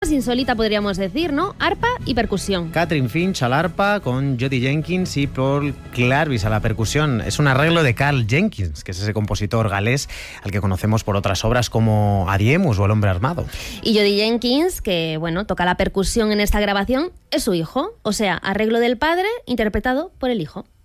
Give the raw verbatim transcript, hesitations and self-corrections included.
más insólita podríamos decir, ¿no? Arpa y percusión. Catherine Finch al arpa con Jody Jenkins y Paul Clarvis a la percusión. Es un arreglo de Carl Jenkins, que es ese compositor galés al que conocemos por otras obras como Adiemus o El hombre armado. Y Jody Jenkins, que bueno, toca la percusión en esta grabación, es su hijo, o sea, arreglo del padre interpretado por el hijo.